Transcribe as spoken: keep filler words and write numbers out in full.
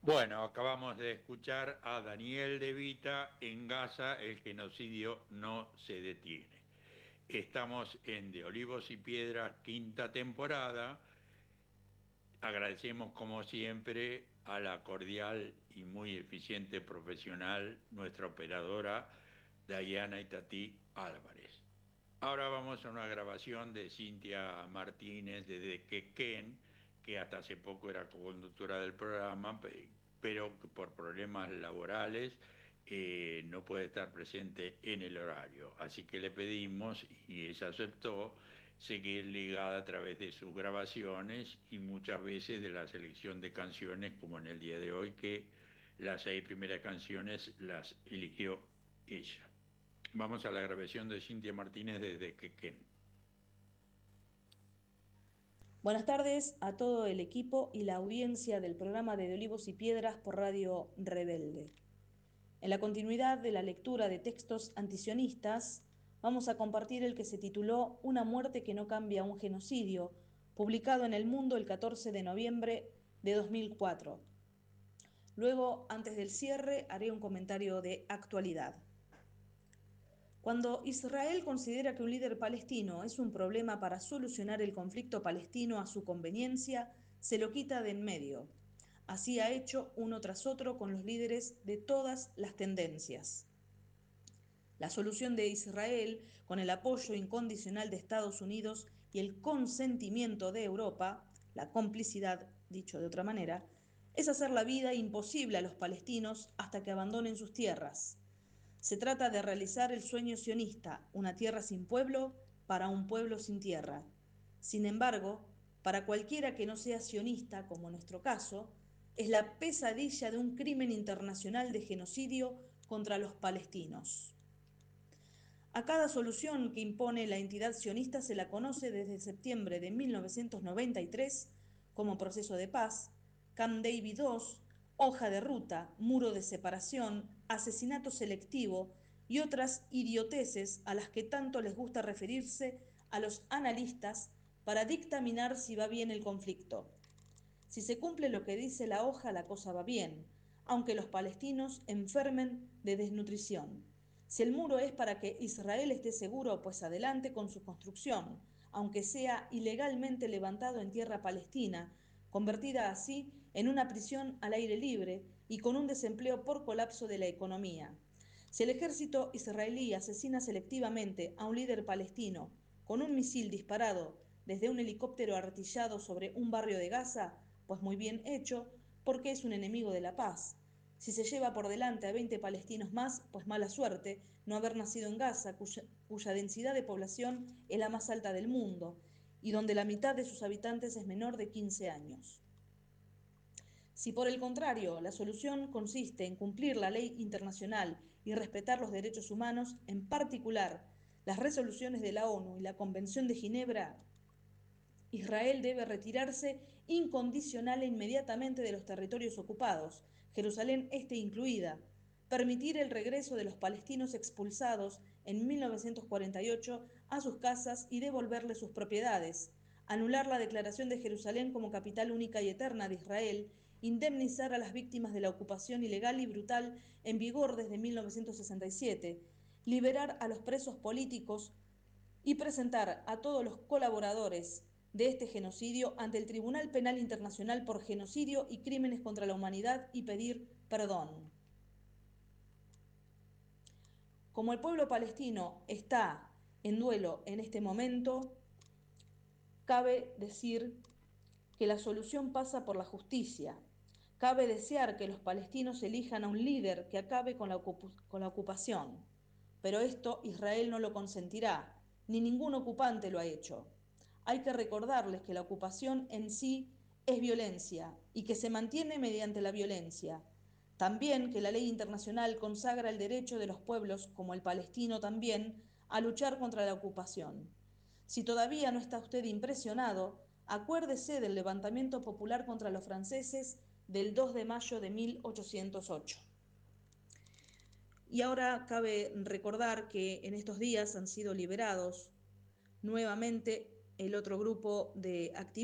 Bueno, acabamos de escuchar a Daniel De Vita en Gaza, el genocidio no se detiene. Estamos en De Olivos y Piedras, quinta temporada. Agradecemos como siempre a la cordial y muy eficiente profesional, nuestra operadora Dayana Itatí Álvarez. Ahora vamos a una grabación de Cintia Martínez desde Quequén, que hasta hace poco era conductora del programa, pero que por problemas laborales eh, no puede estar presente en el horario. Así que le pedimos, y ella aceptó, seguir ligada a través de sus grabaciones y muchas veces de la selección de canciones, como en el día de hoy, que las seis primeras canciones las eligió ella. Vamos a la grabación de Cintia Martínez desde Quequén. Buenas tardes a todo el equipo y la audiencia del programa de, de Olivos y Piedras por Radio Rebelde. En la continuidad de la lectura de textos antisionistas, vamos a compartir el que se tituló Una muerte que no cambia un genocidio, publicado en El Mundo el catorce de noviembre de dos mil cuatro. Luego, antes del cierre, haré un comentario de actualidad. Cuando Israel considera que un líder palestino es un problema para solucionar el conflicto palestino a su conveniencia, se lo quita de en medio. Así ha hecho uno tras otro con los líderes de todas las tendencias. La solución de Israel, con el apoyo incondicional de Estados Unidos y el consentimiento de Europa, la complicidad, dicho de otra manera, es hacer la vida imposible a los palestinos hasta que abandonen sus tierras. Se trata de realizar el sueño sionista, una tierra sin pueblo para un pueblo sin tierra. Sin embargo, para cualquiera que no sea sionista, como en nuestro caso, es la pesadilla de un crimen internacional de genocidio contra los palestinos. A cada solución que impone la entidad sionista se la conoce desde septiembre de mil novecientos noventa y tres como proceso de paz, Camp David dos, hoja de ruta, muro de separación, asesinato selectivo y otras idioteces a las que tanto les gusta referirse a los analistas para dictaminar si va bien el conflicto. Si se cumple lo que dice la hoja, la cosa va bien, aunque los palestinos enfermen de desnutrición. Si el muro es para que Israel esté seguro, pues adelante con su construcción, aunque sea ilegalmente levantado en tierra palestina, convertida así en una prisión al aire libre y con un desempleo por colapso de la economía. Si el ejército israelí asesina selectivamente a un líder palestino con un misil disparado desde un helicóptero artillado sobre un barrio de Gaza, pues muy bien hecho, porque es un enemigo de la paz. Si se lleva por delante a veinte palestinos más, pues mala suerte no haber nacido en Gaza, cuya, cuya densidad de población es la más alta del mundo, y donde la mitad de sus habitantes es menor de quince años. Si por el contrario la solución consiste en cumplir la ley internacional y respetar los derechos humanos, en particular las resoluciones de la ONU y la Convención de Ginebra, Israel debe retirarse incondicional e inmediatamente de los territorios ocupados, Jerusalén este incluida, permitir el regreso de los palestinos expulsados en mil novecientos cuarenta y ocho a sus casas y devolverles sus propiedades, anular la declaración de Jerusalén como capital única y eterna de Israel, indemnizar a las víctimas de la ocupación ilegal y brutal en vigor desde mil novecientos sesenta y siete, liberar a los presos políticos y presentar a todos los colaboradores de este genocidio ante el Tribunal Penal Internacional por genocidio y crímenes contra la humanidad y pedir perdón. Como el pueblo palestino está en duelo en este momento, cabe decir que la solución pasa por la justicia. Cabe desear que los palestinos elijan a un líder que acabe con la, con la ocupación. Pero esto Israel no lo consentirá, ni ningún ocupante lo ha hecho. Hay que recordarles que la ocupación en sí es violencia y que se mantiene mediante la violencia. También que la ley internacional consagra el derecho de los pueblos, como el palestino también, a luchar contra la ocupación. Si todavía no está usted impresionado, acuérdese del levantamiento popular contra los franceses del dos de mayo de mil ochocientos ocho. Y ahora cabe recordar que en estos días han sido liberados nuevamente el otro grupo de activistas